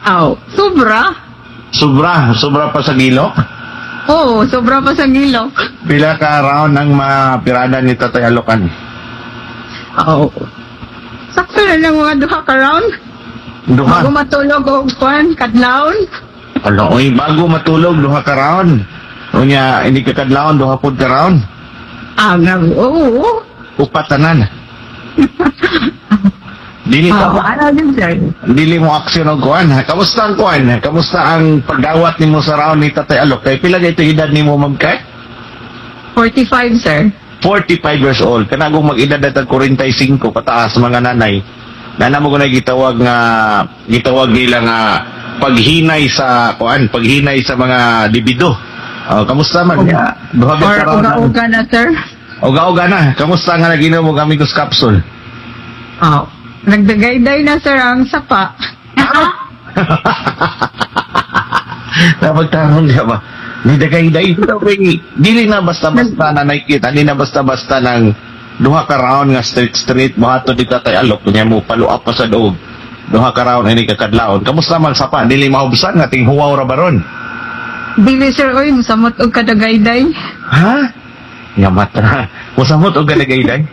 Aw, sobra. Sobra pa sa gilo. Oo, sobra pa sa gilo. Pila ka round ang mapirada ni Tatay Alokan? Aw. Sakto na lang mga duha ka round. Duha. Bago matulog o kwan, kadlaon. Ano, oy, bago matulog, duha ka round. Unya, hindi ka kadlawon, duha pod ka round. Oo. Upatanan. Dili ka, Ano din, sir? dili mo aksyon og kuan. Kamusta ang kuan? Kamusta ang pagdawat nimo sa round ni Tatay Alok? Kay pila gayto edad nimo, Ma'am Kay? 45, sir. 45 years old. Kanagong mag-edad at 45 pataas mga nanay. Nana mo ko na gitawag nila nga paghinay sa kuan, paghinay sa mga libido. Kamusta man? Duha ka Or sa round. uga-uga na, sir. Uga-uga na. Kamusta nga naginom mo Amigos Capsule? Aw. Nagdagayday na, sir, ang sapa. Napagtanong niya ba? Ni dagay-day. Dili na basta-basta na nakikita. Dili na basta-basta ng duha ka round nga street buhato di Tatay Alok. Kunya mo paluap pa sa doog. Duha ka round ini kakadlaon. Kamusta man sapa? Dili mahubsan nga ting huwaw ra baron. Dili, sir, oy, musamot og kadagayday. Ha? Yamat na. Musamot o ganagayday?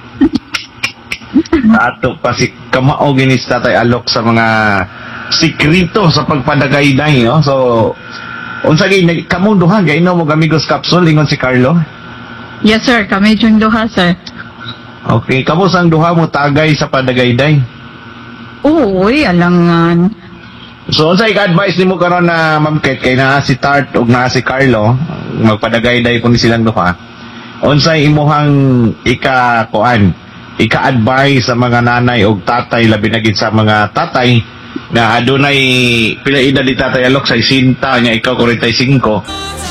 Ato pa si kamao ginis Tatay Alok sa mga sikrito sa pagpadagayday, no? So, unsa gini kamo duha gainom mo Amigos Capsule ingon si Carlo? Yes, sir, kami yung duha, sir. Okay, kamo sang duha mo tagay sa padagayday? Uy, alangan. So, unsa ika-advise nimo karon na Ma'am Ket kay naa si Tart ug naa si Carlo, magpadagayday po ni silang duha. Unsay imuhang ika-advise sa mga nanay ug tatay labi na gid sa mga tatay na adunay pila edad ni Tatay Alok sa 60 nya ikaw 45.